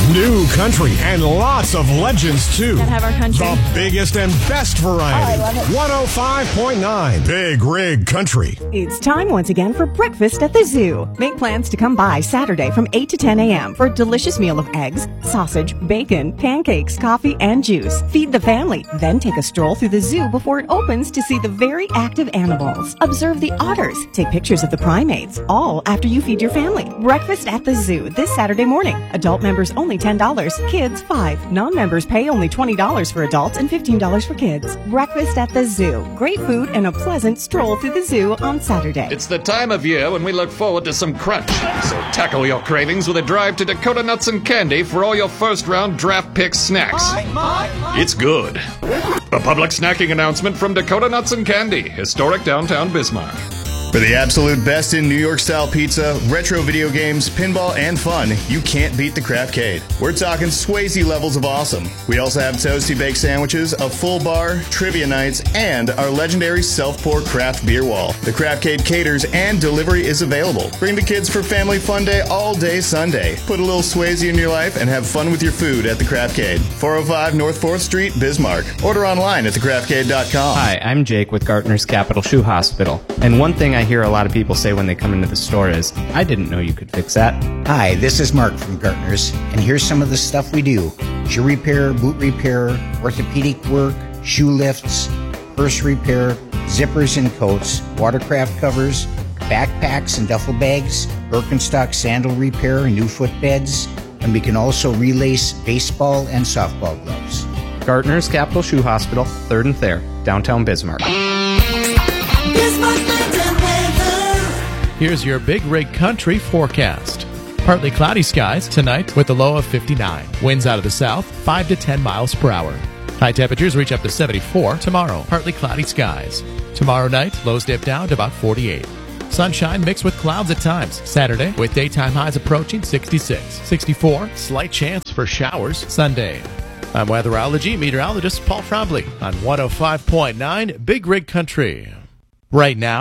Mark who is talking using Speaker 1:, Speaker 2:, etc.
Speaker 1: New country and lots of legends, too.
Speaker 2: That have our country.
Speaker 1: The biggest and best variety.
Speaker 2: Oh, I love it.
Speaker 1: 105.9 Big Rig Country.
Speaker 3: It's time once again for breakfast at the zoo. Make plans to come by Saturday from 8 to 10 a.m. for a delicious meal of eggs, sausage, bacon, pancakes, coffee, and juice. Feed the family, then take a stroll through the zoo before it opens to see the very active animals. Observe the otters, take pictures of the primates, all after you feed your family. Breakfast at the zoo this Saturday morning. Adult members only $10, kids $5. Non-members pay only $20 for adults and $15 for kids. Breakfast at the zoo. Great food and a pleasant stroll through the zoo on Saturday.
Speaker 4: It's the time of year when we look forward to some crunch. So tackle your cravings with a drive to Dakota Nuts and Candy for all your first-round draft pick snacks. It's good. A public snacking announcement from Dakota Nuts and Candy, historic downtown Bismarck.
Speaker 5: For the absolute best in New York-style pizza, retro video games, pinball, and fun, you can't beat the Craftcade. We're talking Swayze levels of awesome. We also have toasty baked sandwiches, a full bar, trivia nights, and our legendary self-pour craft beer wall. The Craftcade caters and delivery is available. Bring the kids for family fun day all day Sunday. Put a little Swayze in your life and have fun with your food at the Craftcade. 405 North 4th Street, Bismarck. Order online at thecraftcade.com.
Speaker 6: Hi, I'm Jake with Gartner's Capital Shoe Hospital. And one thing I hear a lot of people say when they come into the store is, I didn't know you could fix that.
Speaker 7: Hi, this is Mark from Gartner's, and here's some of the stuff we do. Shoe repair, boot repair, orthopedic work, shoe lifts, purse repair, zippers and coats, watercraft covers, backpacks and duffel bags, Birkenstock sandal repair, new footbeds, and we can also relace baseball and softball gloves.
Speaker 6: Gartner's Capital Shoe Hospital, 3rd and Thayer, downtown Bismarck.
Speaker 8: Here's your Big Rig Country forecast. Partly cloudy skies tonight with a low of 59. Winds out of the south, 5 to 10 miles per hour. High temperatures reach up to 74 tomorrow. Partly cloudy skies. Tomorrow night, lows dip down to about 48. Sunshine mixed with clouds at times. Saturday, with daytime highs approaching 66. 64, slight chance for showers Sunday. I'm weatherology meteorologist Paul Trombley on 105.9 Big Rig Country. Right now,